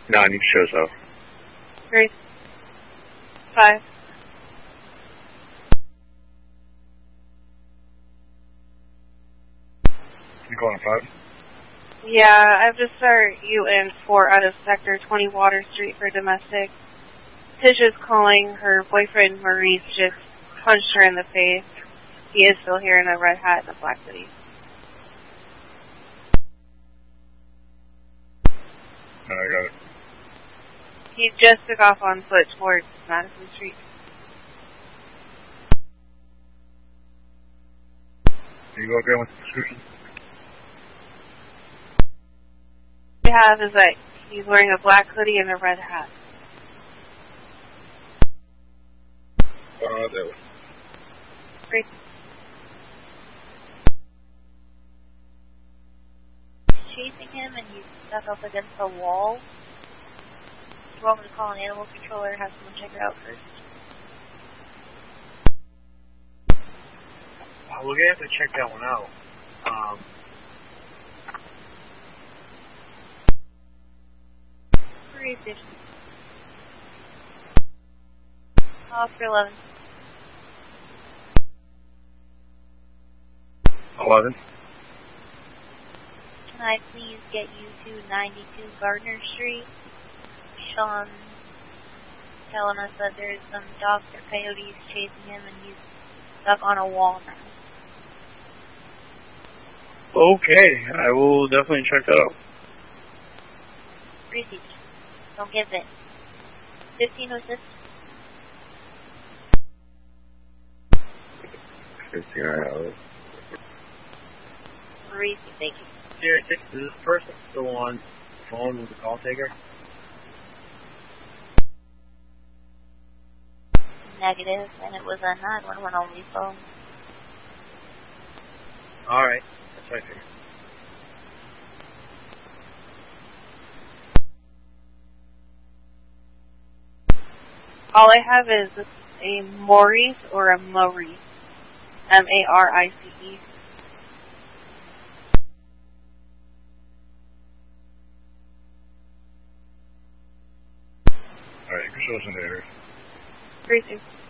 No, I need to show so. 3, 5. You going on 5? Yeah, I have to start UN 4 out of Sector 20 Water Street for domestic. Tish is calling. Her boyfriend Maurice just punched her in the face. He is still here in a red hat and a black hoodie. I got it. He just took off on foot towards Madison Street. Are you okay with the description? What we have is that he's wearing a black hoodie and a red hat. That way. Great. Chasing him and he's stuck up against the wall. You want me to call an animal controller and have someone check it out first? We're going to have to check that one out. Where is it? Officer 11. 11. Can I please get you to 92 Gardner Street? Sean telling us that there's some dogs or coyotes chasing him and he's stuck on a wall now. Okay, I will definitely check that out. Receipt. Don't give it. 15 assist. 15 right out. Receipt, thank you. Sierra 6, is this person still on the phone with the call taker? Negative, and it was a 911 only phone. Alright, that's what I figured. All I have is a Maurice or a Maurice. M-A-R-I-C-E. Alright, you can show us in there. 3, 2.